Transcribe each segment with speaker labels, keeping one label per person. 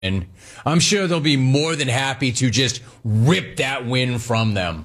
Speaker 1: I'm sure they'll be more than happy to just rip that win from them.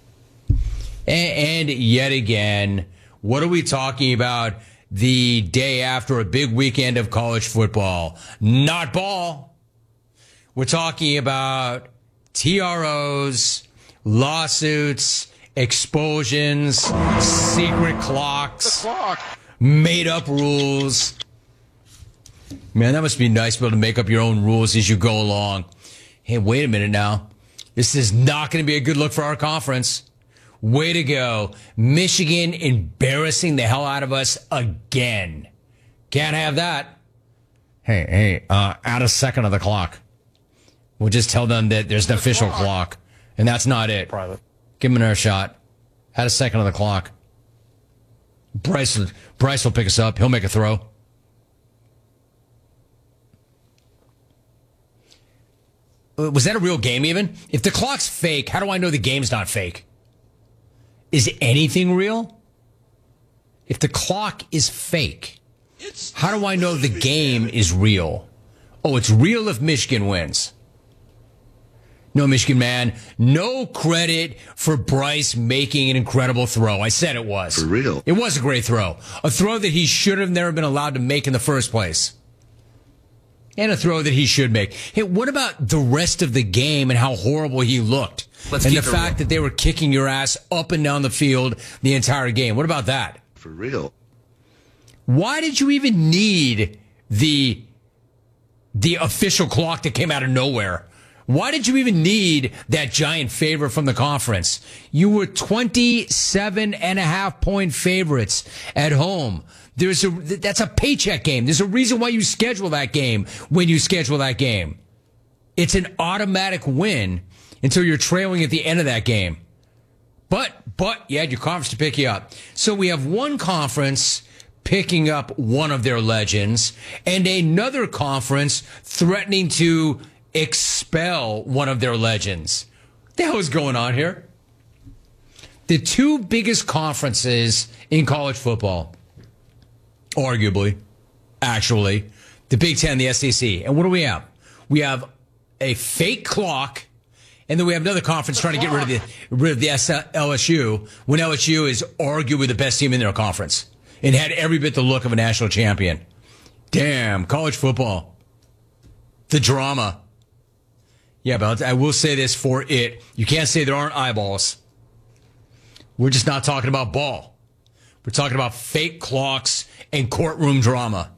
Speaker 1: And yet again, what are we talking about the day after a big weekend of college football? Not ball. We're talking about TROs, lawsuits, expulsions, secret clocks, made up rules. Man, that must be nice to be able to make up your own rules as you go along. Hey, wait a minute now. This is not going to be a good look for our conference. Way to go. Michigan embarrassing the hell out of us again. Can't have that. Hey, add a second of the clock. We'll just tell them that there's an official clock, and that's not it.
Speaker 2: Private.
Speaker 1: Give them another shot. Add a second of the clock. Bryce will pick us up. He'll make a throw. Was that a real game even? If the clock's fake, how do I know the game's not fake? Is anything real? If the clock is fake, how do I know the game is real? Oh, it's real if Michigan wins. No, Michigan man, no credit for Bryce making an incredible throw. I said it was.
Speaker 3: For real.
Speaker 1: It was a great throw. A throw that he should have never been allowed to make in the first place. And a throw that he should make. Hey, what about the rest of the game and how horrible he looked? And the fact that they were kicking your ass up and down the field the entire game. What about that?
Speaker 3: For real.
Speaker 1: Why did you even need the official clock that came out of nowhere? Why did you even need that giant favor from the conference? You were 27.5-point favorites at home. That's a paycheck game. There's a reason why you schedule that game when you schedule that game. It's an automatic win until you're trailing at the end of that game. But you had your conference to pick you up. So we have one conference picking up one of their legends and another conference threatening to expel one of their legends. What the hell is going on here? The two biggest conferences in college football, arguably, actually, the Big Ten, the SEC. And what do we have? We have a fake clock, and then we have another conference trying to get rid of the LSU when LSU is arguably the best team in their conference and had every bit the look of a national champion. Damn, college football. The drama. Yeah, but I will say this for it. You can't say there aren't eyeballs. We're just not talking about ball. We're talking about fake clocks and courtroom drama.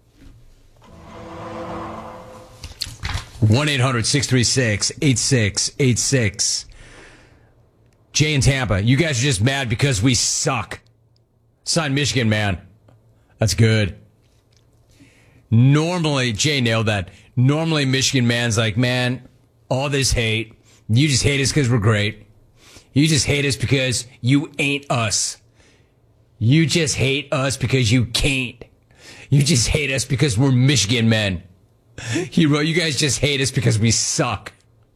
Speaker 1: 1-800-636-8686. Jay in Tampa, you guys are just mad because we suck. Sign Michigan, man. That's good. Normally, Jay nailed that. Normally, Michigan man's like, man, all this hate. You just hate us because we're great. You just hate us because you ain't us. You just hate us because you can't. You just hate us because we're Michigan men. He wrote, you guys just hate us because we suck.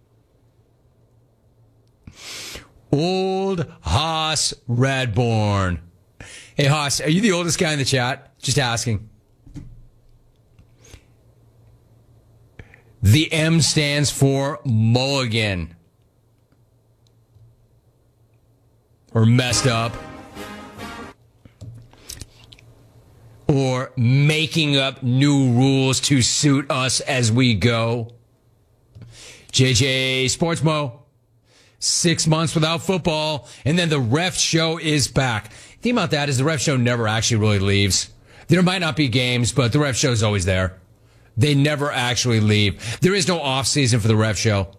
Speaker 1: Old Haas Radborn. Hey, Haas, are you the oldest guy in the chat? Just asking. The M stands for mulligan. Or messed up. Or making up new rules to suit us as we go. JJ Sportsmo. 6 months without football, and then the ref show is back. The thing about that is the ref show never actually really leaves. There might not be games, but the ref show is always there. They never actually leave. There is no off season for the ref show.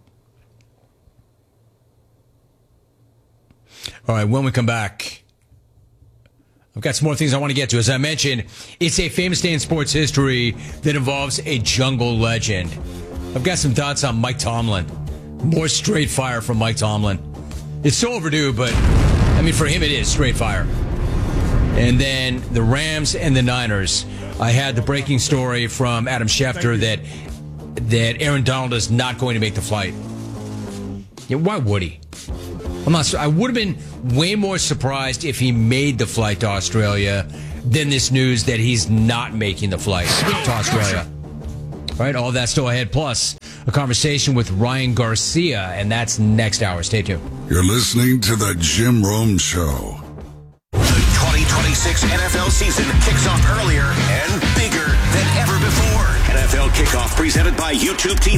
Speaker 1: All right, when we come back, I've got some more things I want to get to. As I mentioned, it's a famous day in sports history that involves a jungle legend. I've got some thoughts on Mike Tomlin. More straight fire from Mike Tomlin. It's so overdue, but, I mean, for him it is straight fire. And then the Rams and the Niners. I had the breaking story from Adam Schefter that Aaron Donald is not going to make the flight. Yeah, why would he? I would have been way more surprised if he made the flight to Australia than this news that he's not making the flight to Australia. Right, all that still ahead. Plus, a conversation with Ryan Garcia, and that's next hour. Stay tuned.
Speaker 2: You're listening to The Jim Rome Show.
Speaker 3: The 2026 NFL season kicks off earlier and bigger than ever before. NFL Kickoff presented by YouTube TV.